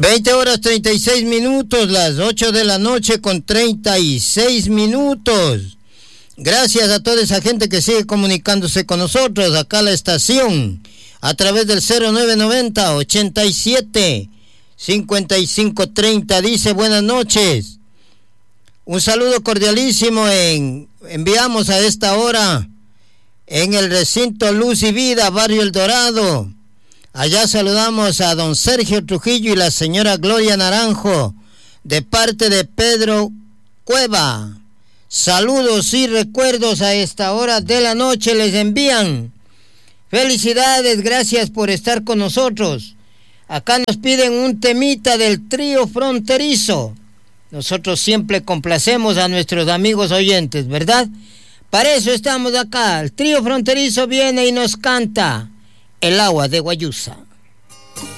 20 horas 36 minutos, las 8 de la noche con 36 minutos. Gracias a toda esa gente que sigue comunicándose con nosotros, acá a la estación, a través del 0990-87-5530. Dice, buenas noches. Un saludo cordialísimo enviamos a esta hora en el recinto Luz y Vida, Barrio El Dorado. Allá saludamos a don Sergio Trujillo y la señora Gloria Naranjo, de parte de Pedro Cueva. Saludos y recuerdos a esta hora de la noche les envían. Felicidades, gracias por estar con nosotros. Acá nos piden un temita del Trío Fronterizo. Nosotros siempre complacemos a nuestros amigos oyentes, ¿verdad? Para eso estamos acá. El Trío Fronterizo viene y nos canta El agua de Guayusa.